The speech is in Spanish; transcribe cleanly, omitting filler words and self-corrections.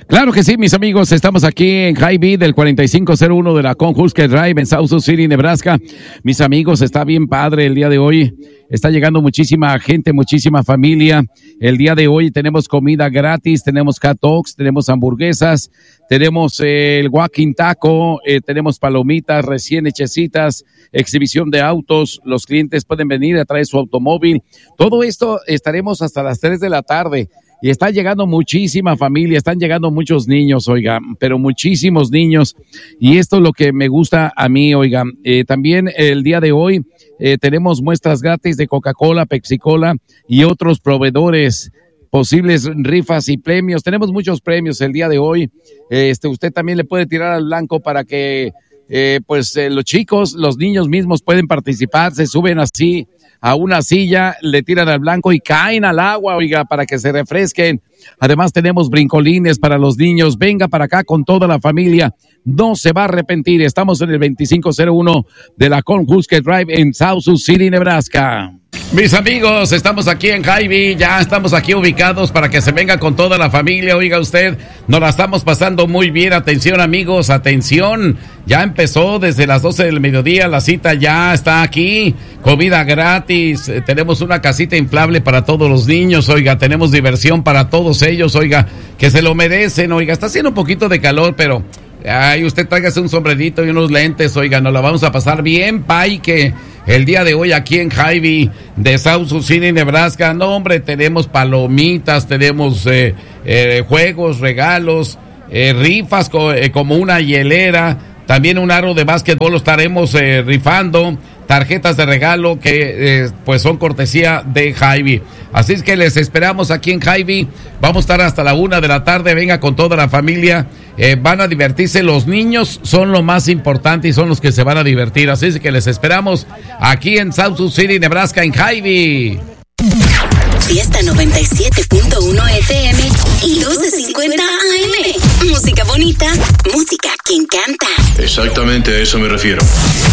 Claro que sí, mis amigos, estamos aquí en Hy-Vee del 4501 de la Conhusker Drive en South Sioux City, Nebraska. Mis amigos, está bien padre el día de hoy. Está llegando muchísima gente, muchísima familia. El día de hoy tenemos comida gratis, tenemos hot dogs, tenemos hamburguesas, tenemos el walking taco, tenemos palomitas recién hechecitas, exhibición de autos. Los clientes pueden venir a traer su automóvil. Todo esto estaremos hasta las 3 de la tarde. Y está llegando muchísima familia, están llegando muchos niños, oiga, pero muchísimos niños. Y esto es lo que me gusta a mí, oiga. También el día de hoy tenemos muestras gratis de Coca-Cola, Pepsi-Cola y otros proveedores, posibles rifas y premios. Tenemos muchos premios el día de hoy. Usted también le puede tirar al blanco para que los chicos, los niños mismos pueden participar, se suben así a una silla, le tiran al blanco y caen al agua, oiga, para que se refresquen. Además tenemos brincolines para los niños. Venga para acá con toda la familia, no se va a arrepentir. Estamos en el 2501 de la Conhusker Drive en South Sioux City, Nebraska. Mis amigos, estamos aquí en Hy-Vee, ya estamos aquí ubicados para que se venga con toda la familia. Oiga usted, nos la estamos pasando muy bien. Atención amigos, atención, ya empezó desde las 12 del mediodía, la cita ya está aquí, comida gratis, tenemos una casita inflable para todos los niños, oiga, tenemos diversión para todos ellos, oiga, que se lo merecen, oiga, está haciendo un poquito de calor, pero usted tráigase un sombrerito y unos lentes, oiga, nos la vamos a pasar bien, pay, que el día de hoy aquí en Hy-Vee de South Sioux City, Nebraska, no hombre, tenemos palomitas, tenemos juegos, regalos, rifas como una hielera, también un aro de básquetbol lo estaremos rifando, tarjetas de regalo que pues son cortesía de Hy-Vee. Así es que les esperamos aquí en Hy-Vee. Vamos a estar hasta la 1 de la tarde. Venga con toda la familia. Van a divertirse. Los niños son lo más importante y son los que se van a divertir. Así es que les esperamos aquí en South Sioux City, Nebraska, en Hy-Vee. Fiesta 97.1 FM y 1250 AM. Música bonita, música que encanta. Exactamente a eso me refiero.